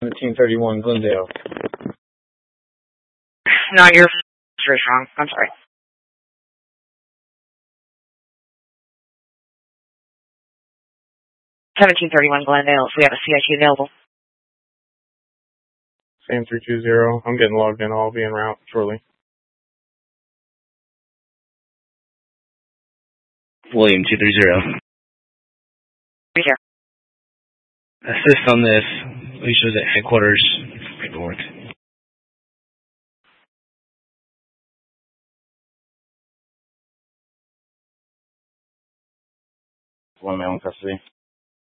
1731 Glendale. No, you're very wrong. I'm sorry. 1731 Glendale, if we have a CIT available. Sam 320, I'm getting logged in. I'll be en route shortly. William 230. Be here. Assist on this. We shows at headquarters. Paperwork. One male in custody.